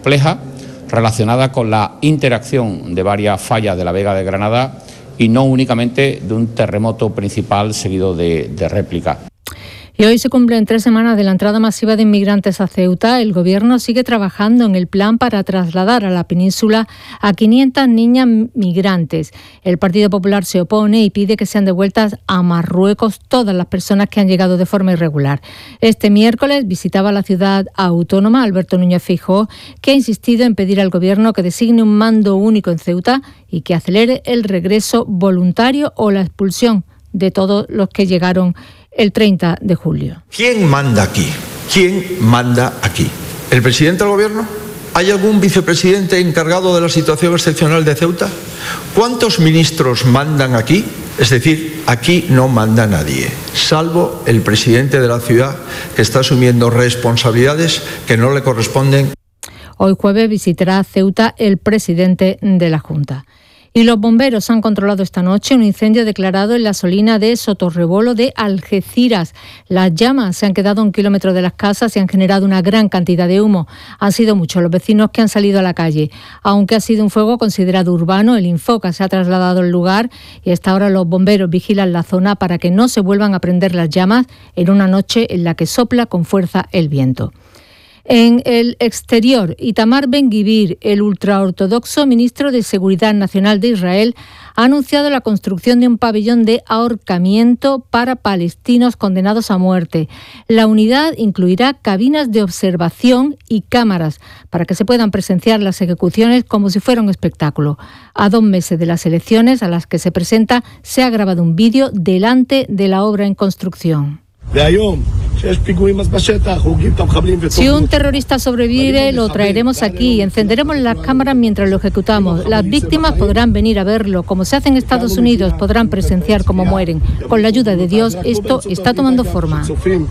compleja relacionada con la interacción de varias fallas de la Vega de Granada y no únicamente de un terremoto principal seguido de réplicas. Y hoy se cumplen 3 semanas de la entrada masiva de inmigrantes a Ceuta. El Gobierno sigue trabajando en el plan para trasladar a la península a 500 niñas migrantes. El Partido Popular se opone y pide que sean devueltas a Marruecos todas las personas que han llegado de forma irregular. Este miércoles visitaba la ciudad autónoma Alberto Núñez Feijóo, que ha insistido en pedir al Gobierno que designe un mando único en Ceuta y que acelere el regreso voluntario o la expulsión de todos los que llegaron el 30 de julio. ¿Quién manda aquí? ¿Quién manda aquí? ¿El presidente del Gobierno? ¿Hay algún vicepresidente encargado de la situación excepcional de Ceuta? ¿Cuántos ministros mandan aquí? Es decir, aquí no manda nadie, salvo el presidente de la ciudad, que está asumiendo responsabilidades que no le corresponden. Hoy jueves visitará Ceuta el presidente de la Junta. Y los bomberos han controlado esta noche un incendio declarado en la solina de Sotorrebolo de Algeciras. Las llamas se han quedado a 1 kilómetro de las casas y han generado una gran cantidad de humo. Han sido muchos los vecinos que han salido a la calle. Aunque ha sido un fuego considerado urbano, el Infoca se ha trasladado al lugar y hasta ahora los bomberos vigilan la zona para que no se vuelvan a prender las llamas en una noche en la que sopla con fuerza el viento. En el exterior, Itamar Ben-Gvir, el ultraortodoxo ministro de Seguridad Nacional de Israel, ha anunciado la construcción de un pabellón de ahorcamiento para palestinos condenados a muerte. La unidad incluirá cabinas de observación y cámaras para que se puedan presenciar las ejecuciones como si fuera un espectáculo. A 2 meses de las elecciones a las que se presenta, se ha grabado un vídeo delante de la obra en construcción. Si un terrorista sobrevive, lo traeremos aquí, encenderemos las cámaras mientras lo ejecutamos. Las víctimas podrán venir a verlo, como se hace en Estados Unidos, podrán presenciar cómo mueren. Con la ayuda de Dios, esto está tomando forma.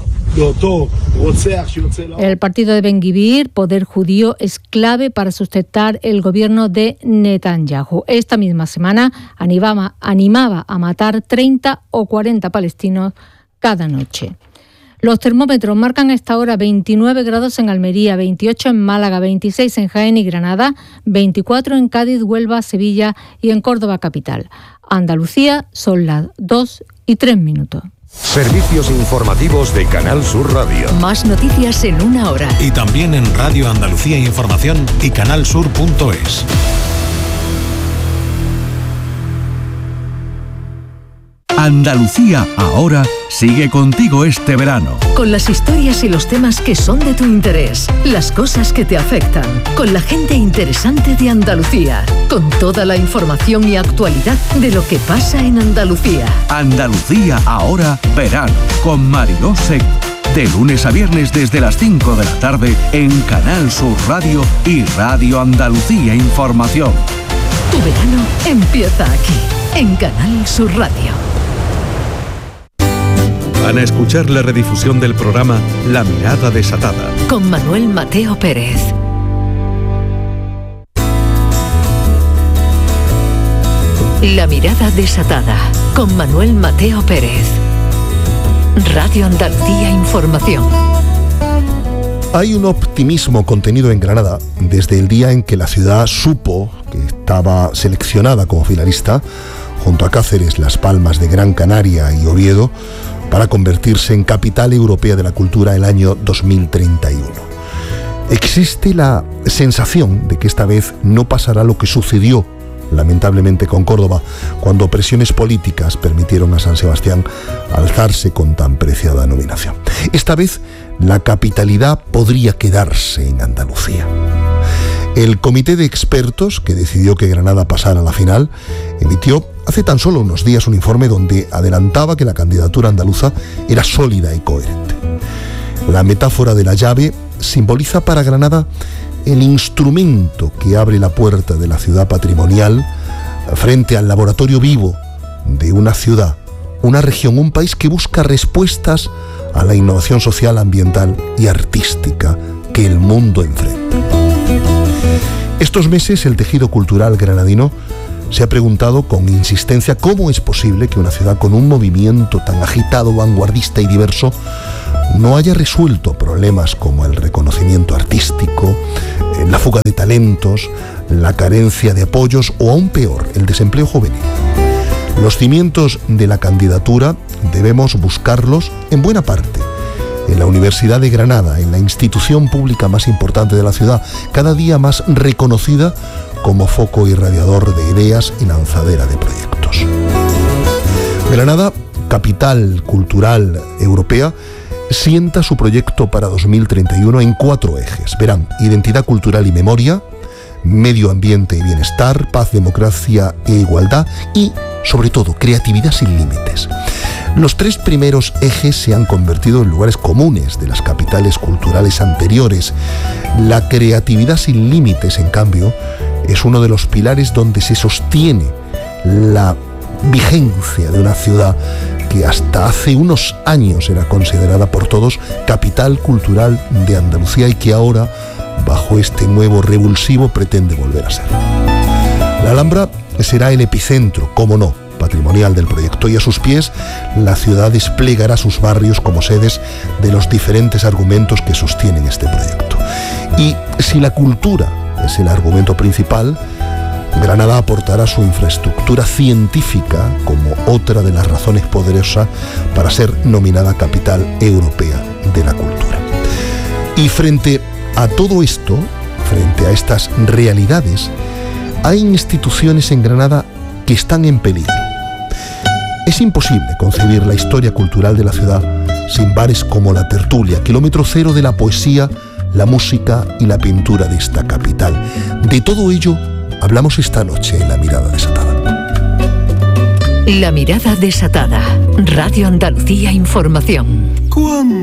El partido de Ben-Gvir, Poder Judío, es clave para sustentar el gobierno de Netanyahu. Esta misma semana animaba a matar 30 o 40 palestinos cada noche. Los termómetros marcan a esta hora 29 grados en Almería, 28 en Málaga, 26 en Jaén y Granada, 24 en Cádiz, Huelva, Sevilla y en Córdoba capital. Andalucía son las 2:03. Servicios informativos de Canal Sur Radio. Más noticias en 1 hora. Y también en Radio Andalucía Información y canalsur.es. Andalucía Ahora sigue contigo este verano. Con las historias y los temas que son de tu interés, las cosas que te afectan, con la gente interesante de Andalucía, con toda la información y actualidad de lo que pasa en Andalucía. Andalucía Ahora verano, con Mariló Seco. De lunes a viernes desde las 5 de la tarde en Canal Sur Radio y Radio Andalucía Información. Tu verano empieza aquí, en Canal Sur Radio. Van a escuchar la redifusión del programa La Mirada Desatada. Con Manuel Mateo Pérez. La Mirada Desatada. Con Manuel Mateo Pérez. Radio Andalucía Información. Hay un optimismo contenido en Granada desde el día en que la ciudad supo que estaba seleccionada como finalista, junto a Cáceres, Las Palmas de Gran Canaria y Oviedo, para convertirse en capital europea de la cultura el año 2031. Existe la sensación de que esta vez no pasará lo que sucedió lamentablemente con Córdoba, cuando presiones políticas permitieron a San Sebastián alzarse con tan preciada nominación. Esta vez la capitalidad podría quedarse en Andalucía. El comité de expertos que decidió que Granada pasara a la final emitió hace tan solo unos días un informe donde adelantaba que la candidatura andaluza era sólida y coherente. La metáfora de la llave simboliza para Granada el instrumento que abre la puerta de la ciudad patrimonial frente al laboratorio vivo de una ciudad, una región, un país que busca respuestas a la innovación social, ambiental y artística que el mundo enfrenta. Estos meses el tejido cultural granadino se ha preguntado con insistencia cómo es posible que una ciudad con un movimiento tan agitado, vanguardista y diverso no haya resuelto problemas como el reconocimiento artístico, la fuga de talentos, la carencia de apoyos o, aún peor, el desempleo juvenil. Los cimientos de la candidatura debemos buscarlos en buena parte en la Universidad de Granada, en la institución pública más importante de la ciudad, cada día más reconocida como foco irradiador de ideas y lanzadera de proyectos. Granada, capital cultural europea, sienta su proyecto para 2031 en 4 ejes. Verán: identidad cultural y memoria, medio ambiente y bienestar, paz, democracia e igualdad y, sobre todo, creatividad sin límites. Los 3 primeros ejes se han convertido en lugares comunes de las capitales culturales anteriores. La creatividad sin límites, en cambio, es uno de los pilares donde se sostiene la vigencia de una ciudad que hasta hace unos años era considerada por todos capital cultural de Andalucía y que ahora, bajo este nuevo revulsivo, pretende volver a ser. La Alhambra será el epicentro, cómo no, patrimonial del proyecto, y a sus pies la ciudad desplegará sus barrios como sedes de los diferentes argumentos que sostienen este proyecto. Y si la cultura es el argumento principal, Granada aportará su infraestructura científica como otra de las razones poderosas para ser nominada capital europea de la cultura. Y frente a todo esto, frente a estas realidades, hay instituciones en Granada que están en peligro. Es imposible concebir la historia cultural de la ciudad sin bares como La Tertulia, kilómetro cero de la poesía, la música y la pintura de esta capital. De todo ello hablamos esta noche en La Mirada Desatada. La Mirada Desatada. Radio Andalucía Información.